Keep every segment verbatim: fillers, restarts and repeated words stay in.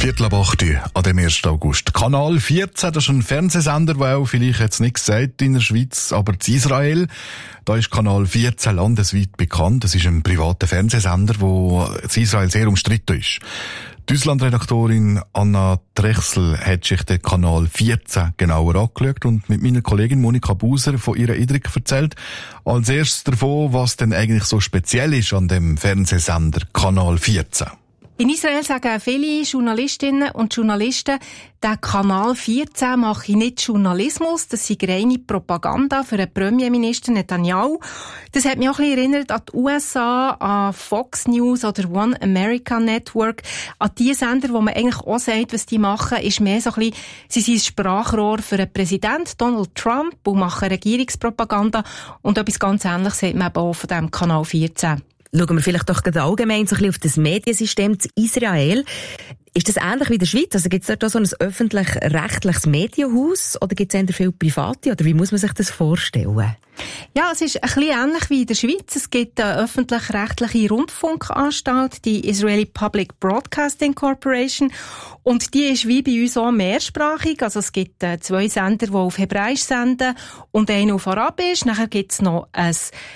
Viertel ab acht an dem ersten August. Kanal vierzehn, das ist ein Fernsehsender, der auch vielleicht jetzt nicht gesagt in der Schweiz, aber in Israel, da ist Kanal vierzehn landesweit bekannt. Das ist ein privater Fernsehsender, der in Israel sehr umstritten ist. Die Auslandredaktorin Anna Drechsel hat sich den Kanal vierzehn genauer angeschaut und mit meiner Kollegin Monika Buser von ihren Eindrücken erzählt. Als erstes davon, was denn eigentlich so speziell ist an dem Fernsehsender Kanal vierzehn. In Israel sagen viele Journalistinnen und Journalisten, der Kanal vierzehn mache nicht Journalismus, das sei reine Propaganda für den Premierminister Netanyahu. Das hat mich auch ein bisschen erinnert an die U S A, an Fox News oder One America Network, an die Sender, wo man eigentlich auch sagt, was die machen, ist mehr so ein bisschen, sie sind das Sprachrohr für den Präsidenten Donald Trump und machen Regierungspropaganda und etwas ganz Ähnliches sagt man eben auch von diesem Kanal vierzehn. Schauen wir vielleicht doch gerade allgemein so ein bisschen auf das Mediensystem zu Israel. Ist das ähnlich wie in der Schweiz? Also gibt es dort auch so ein öffentlich-rechtliches Medienhaus oder gibt es eher viele private? Oder wie muss man sich das vorstellen? Ja, es ist ein bisschen ähnlich wie in der Schweiz. Es gibt eine öffentlich-rechtliche Rundfunkanstalt, die Israeli Public Broadcasting Corporation. Und die ist wie bei uns auch mehrsprachig. Also es gibt äh, zwei Sender, die auf Hebräisch senden und einen auf Arabisch. Nachher gibt es noch ein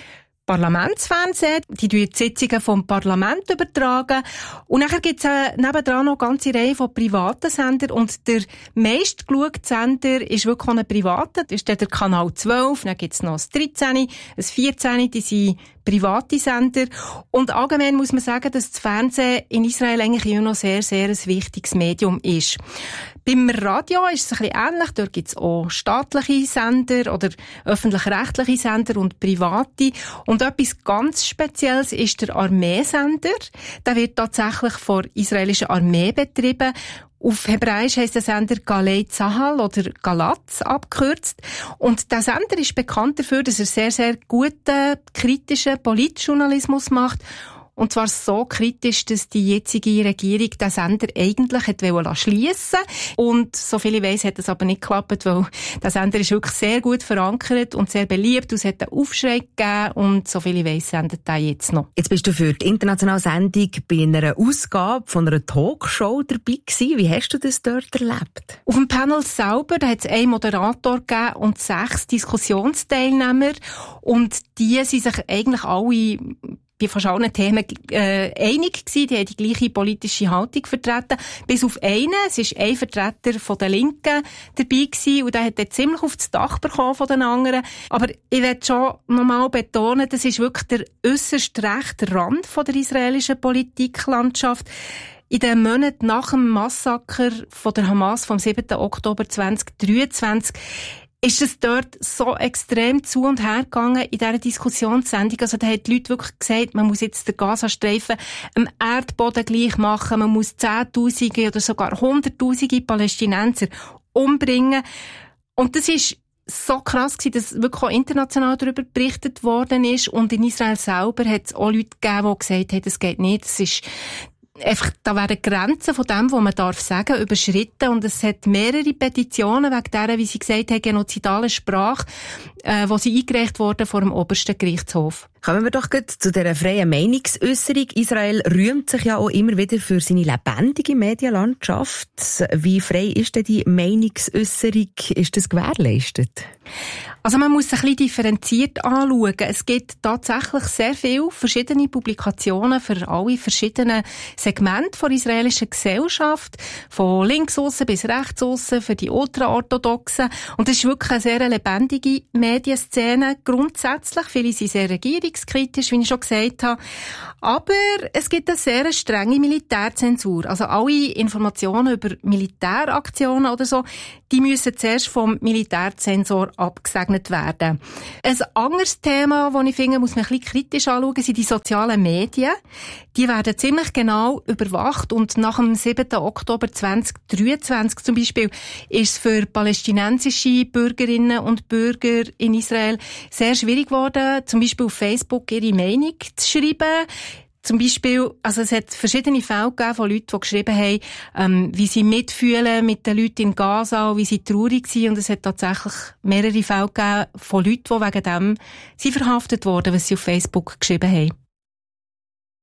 Parlamentsfernsehen, die die Sitzungen vom Parlament übertragen. Und nachher gibt es äh, nebendran noch eine ganze Reihe von privaten Sendern. Und der meistgeschaute Sender ist wirklich auch ein privater. Das ist der Kanal zwölf, dann gibt es noch das dreizehn, das vierzehn, die sind private Sender. Und allgemein muss man sagen, dass das Fernsehen in Israel eigentlich immer noch sehr, sehr ein wichtiges Medium ist. Beim Radio ist es ein bisschen ähnlich. Dort gibt es auch staatliche Sender oder öffentlich-rechtliche Sender und private. Und etwas ganz Spezielles ist der Armeesender. Der wird tatsächlich von der israelischen Armee betrieben. Auf Hebräisch heisst der Sender Galei Tzahal oder Galatz abgekürzt. Und der Sender ist bekannt dafür, dass er sehr, sehr guten, kritischen Politjournalismus macht. Und zwar so kritisch, dass die jetzige Regierung den Sender eigentlich hätte schliessen wollen. Und so viel ich weiss, hat das aber nicht geklappt, weil der Sender ist wirklich sehr gut verankert und sehr beliebt. Es hat einen Aufschrei gegeben und so viel ich weiss, sendet er jetzt noch. Jetzt bist du für die internationale Sendung bei einer Ausgabe von einer Talkshow dabei gewesen. Wie hast du das dort erlebt? Auf dem Panel selber, da hat es einen Moderator gegeben und sechs Diskussionsteilnehmer. Und die sind sich eigentlich alle bei fast allen Themen äh, einig gewesen. Die haben die gleiche politische Haltung vertreten. Bis auf einen. Es ist ein Vertreter von der Linken dabei gewesen und der hat dort ziemlich auf das Dach bekommen von den anderen. Aber ich will schon nochmal betonen, das ist wirklich der äusserst rechte Rand von der israelischen Politiklandschaft. In den Monaten nach dem Massaker von der Hamas vom siebten Oktober zweitausenddreiundzwanzig ist es dort so extrem zu und her gegangen in dieser Diskussionssendung. Also da haben die Leute wirklich gesagt, man muss jetzt den Gazastreifen am Erdboden gleich machen, man muss Zehntausende oder sogar Hunderttausende Palästinenser umbringen. Und das ist so krass gewesen, dass wirklich auch international darüber berichtet worden ist. Und in Israel selber hat es auch Leute gegeben, die gesagt haben, das geht nicht, das ist einfach, da werden Grenzen von dem, was man darf sagen, überschritten. Und es hat mehrere Petitionen wegen dieser, wie Sie gesagt haben, genozidalen Sprache, äh, wo sie eingereicht wurden vor dem obersten Gerichtshof. Kommen wir doch gut zu dieser freien Meinungsäusserung. Israel rühmt sich ja auch immer wieder für seine lebendige Medienlandschaft. Wie frei ist denn die Meinungsäusserung? Ist das gewährleistet? Also man muss es ein bisschen differenziert anschauen. Es gibt tatsächlich sehr viele verschiedene Publikationen für alle verschiedenen Segmente der israelischen Gesellschaft, von links aussen bis rechts aussen, für die Ultraorthodoxen. Und es ist wirklich eine sehr lebendige Medienszene grundsätzlich. Viele sind sehr regierungskritisch, wie ich schon gesagt habe. Aber es gibt eine sehr strenge Militärzensur. Also alle Informationen über Militäraktionen oder so, die müssen zuerst vom Militärzensor abgesegnet werden. Ein anderes Thema, das ich finde, muss man ein bisschen kritisch anschauen, sind die sozialen Medien. Die werden ziemlich genau überwacht und nach dem siebten Oktober zweitausenddreiundzwanzig zum Beispiel ist es für palästinensische Bürgerinnen und Bürger in Israel sehr schwierig geworden, zum Beispiel auf Facebook ihre Meinung zu schreiben. Zum Beispiel, also es hat verschiedene Fälle gegeben von Leuten, die geschrieben haben, ähm, wie sie mitfühlen mit den Leuten in Gaza, wie sie traurig sind. Und es hat tatsächlich mehrere Fälle gegeben von Leuten, die wegen dem sie verhaftet wurden, was sie auf Facebook geschrieben haben.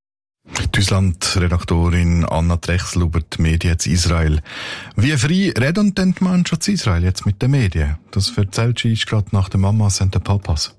Die Auslandredaktorin Anna Drechsel über die Medien in Israel. Wie frei reden denn die Menschen in Israel jetzt mit den Medien? Das erzählt sie gerade nach den Mamas und den Papas.